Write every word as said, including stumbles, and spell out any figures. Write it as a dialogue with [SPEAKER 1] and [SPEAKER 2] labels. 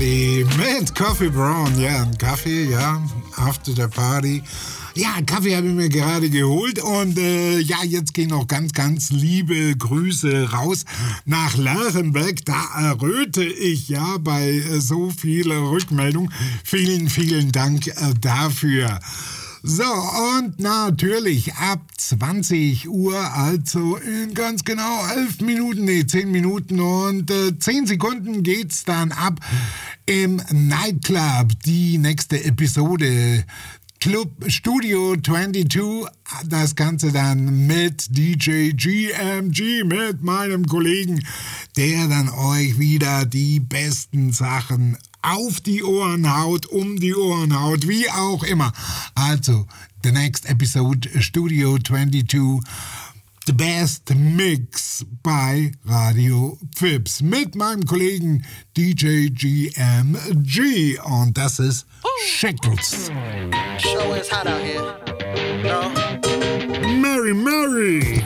[SPEAKER 1] Party mit Coffee Brown. Ja, ein Kaffee, ja, after the party. Ja, Kaffee habe ich mir gerade geholt und äh, ja, jetzt gehen noch ganz, ganz liebe Grüße raus nach Lerchenbeck. Da erröte ich ja bei äh, so vielen Rückmeldungen. Vielen, vielen Dank äh, dafür. So, und natürlich ab zwanzig Uhr, also in ganz genau elf Minuten, nee, zehn Minuten und äh, zehn Sekunden geht's dann ab im Nightclub, die nächste Episode. Club Studio zweiundzwanzig, das Ganze dann mit D J G M G, mit meinem Kollegen, der dann euch wieder die besten Sachen auf die Ohren haut, um die Ohren haut, wie auch immer. Also, the next episode, Studio zweiundzwanzig, the best mix bei Radio Fips mit meinem Kollegen D J G M G und das ist Shackles.
[SPEAKER 2] Show is hot out here. No.
[SPEAKER 1] Mary, Mary.